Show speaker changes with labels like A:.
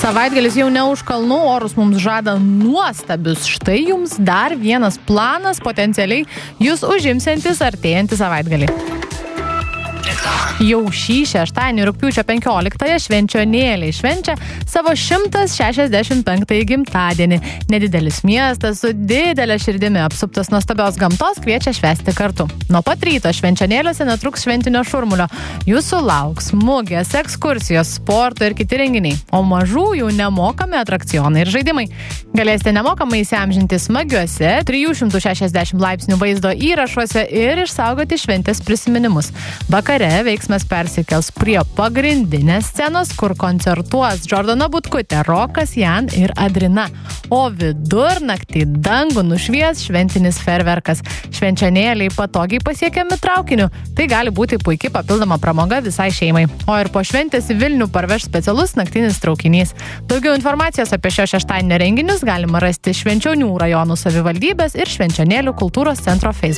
A: Savaitgalis jau ne už kalnų, orus mums žada nuostabius. Štai jums dar vienas planas potencialiai jūs užimsiantis artėjantį savaitgalį. Jau šį šeštadienį rugpjūčio 15-ąją švenčionėliai švenčia savo 165-ąjį gimtadienį. Nedidelis miestas su didelė širdimi apsuptas nuostabios gamtos kviečia švęsti kartu. Nuo pat ryto švenčionėliuose netruks šventinio šurmulio. Jūsų lauks mugės, ekskursijos, sporto ir kiti renginiai, o mažųjų nemokami atrakcionai ir žaidimai. Galėsite nemokamai įsiamžinti smagiuose 360 laipsnių vaizdo įrašuose ir išsaugoti šventės prisiminimus. Vakare veiksmas persikels prie pagrindinės scenos, kur koncertuos Džordana Butkutė, Rokas, Jan ir Adrina. O vidurnaktį dangų nušvies šventinis fejerverkas. Švenčionėliai patogiai pasiekiami traukiniu. Tai gali būti puikiai papildoma pramoga visai šeimai. O ir po šventės į Vilnių parveš specialus naktinis traukinys. Daugiau informacijos apie šio šeštadienio renginius galima rasti Švenčionių rajonų savivaldybės ir Švenčionėlių kultūros centro Facebook.